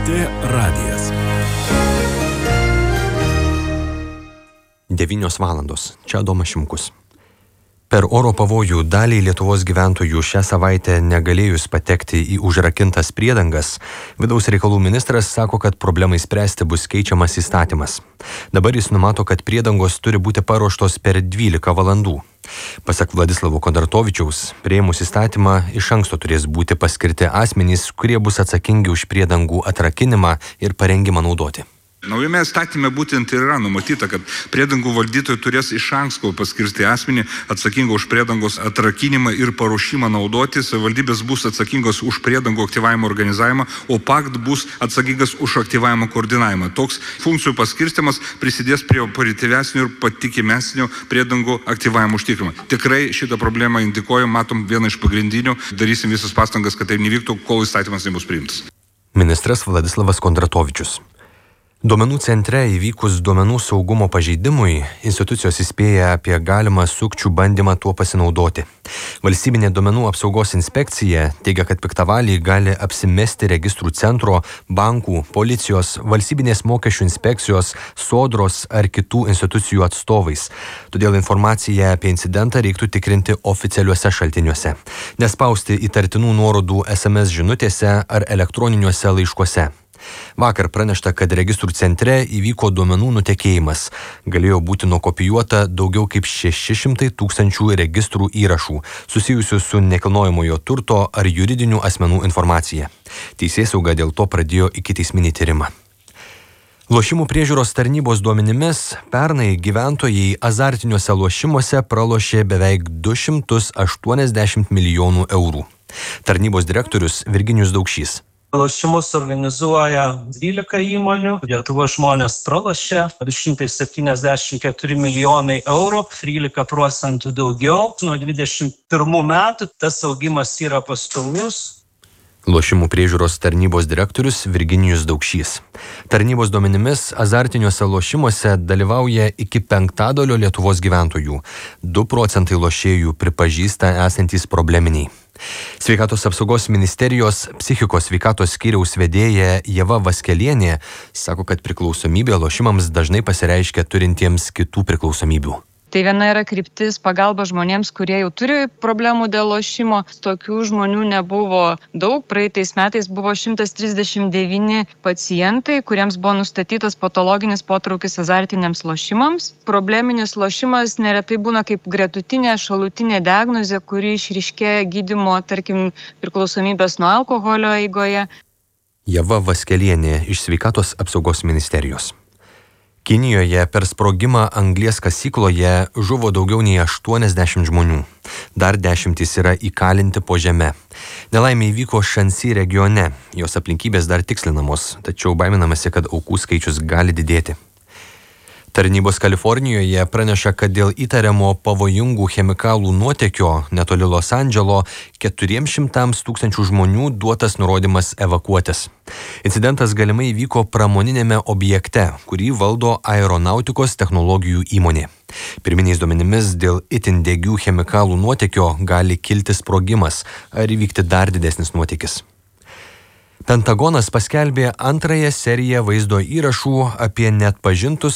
LRT radijas. 9 valandos. Čia Adomas Šimkus. Per oro pavojų daliai Lietuvos gyventojų šią savaitę negalėjus patekti į užrakintas priedangas, vidaus reikalų ministras sako, kad problemai spręsti bus keičiamas įstatymas. Dabar jis numato, kad priedangos turi būti paruoštos per 12 valandų. Pasak Vladislavo Kondratovičiaus, priėmus įstatymą iš anksto turės būti paskirti asmenys, kurie bus atsakingi už priedangų atrakinimą ir parengimą naudoti. Naujame įstatyme būtent ir yra numatyta, kad priedangų valdytojai turės iš anksto paskirti asmenį atsakingą už priedangos atrakinimą ir paruošimą naudoti. Savivaldybės bus atsakingos už priedangų aktyvavimo organizavimą, o PAKT bus atsakingas už aktyvavimo koordinavimą. Toks funkcijų paskirstimas prisidės prie operatyvesnio ir patikimesnio priedangų aktyvavimo užtikrinimo. Tikrai šitą problemą indikuojam, matom vieną iš pagrindinių, darysim visas pastangas, kad tai nevyktų, kol įstatymas nebus priimtas. Ministras Vladislavas Kondratovičius. Duomenų centre įvykus duomenų saugumo pažeidimui, institucijos įspėja apie galimą sukčių bandymą tuo pasinaudoti. Valstybinė duomenų apsaugos inspekcija teigia, kad piktavaliai gali apsimesti registrų centro, bankų, policijos, valstybinės mokesčių inspekcijos, sodros ar kitų institucijų atstovais. Todėl informaciją apie incidentą reiktų tikrinti oficialiuose šaltiniuose. Nespausti įtartinų nuorodų SMS žinutėse ar elektroniniuose laiškuose. Vakar pranešta, kad registrų centre įvyko duomenų nutekėjimas. Galėjo būti nukopijuota daugiau kaip 600 000 registrų įrašų, susijusių su nekilnojamojo turto ar juridinių asmenų informacija. Teisėsauga dėl to pradėjo ikiteisminį tyrimą. Lošimų priežiūros tarnybos duomenimis pernai gyventojai azartiniuose lošimuose pralošė beveik 280 milijonų eurų. Tarnybos direktorius Virginijus Daukšys. Lošimus organizuoja 12 įmonių. Lietuvos žmonės pralošė 274 milijonai eurų, 13% daugiau. Nuo 21 metų tas augimas yra pastovus. Lošimų priežiūros tarnybos direktorius Virginijus Daukšys. Tarnybos duomenimis azartiniuose lošimuose dalyvauja iki 1/5 Lietuvos gyventojų. 2% lošėjų pripažįsta esantys probleminiai. Sveikatos apsaugos ministerijos psichikos sveikatos skyriaus vedėja Ieva Vaskelienė sako, kad priklausomybė lošimams dažnai pasireiškia turintiems kitų priklausomybių. Tai viena yra kryptis pagalba žmonėms, kurie jau turi problemų dėl lošimo. Tokių žmonių nebuvo daug. Praeitais metais buvo 139 pacientai, kuriems buvo nustatytas patologinis potraukis azartiniams lošimams. Probleminis lošimas neretai būna kaip gretutinė šalutinė diagnozė, kuri išryškėja gydymo, tarkim, priklausomybės nuo alkoholio eigoje. Ieva Vaskelienė iš Sveikatos apsaugos ministerijos. Kinijoje per sprogimą anglies kasykloje žuvo daugiau nei 80 žmonių. Dar 10 yra įkalinti po žeme. Nelaimė įvyko Šansi regione. Jos aplinkybės dar tikslinamos, tačiau baiminamasi, kad aukų skaičius gali didėti. Tarnybos Kalifornijoje praneša, kad dėl įtariamo pavojingų chemikalų nuotėkio netoli Los Andželo 400 000 žmonių duotas nurodymas evakuotis. Incidentas galimai įvyko pramoninėme objekte, kurį valdo aeronautikos technologijų įmonė. Pirminiais duomenimis dėl itin degių chemikalų nuotėkio gali kilti sprogimas ar įvykti dar didesnis nuotėkis. Pentagonas paskelbė antrąją seriją vaizdo įrašų apie neatpažintus